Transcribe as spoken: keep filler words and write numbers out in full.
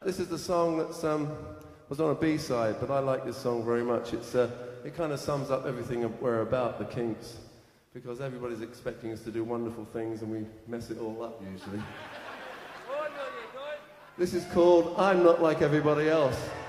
This is the song that um, was on a B-side, but I like this song very much. It's, uh, it kind of sums up everything we're about, the Kinks, because everybody's expecting us to do wonderful things and we mess it all up usually. This is called I'm Not Like Everybody Else.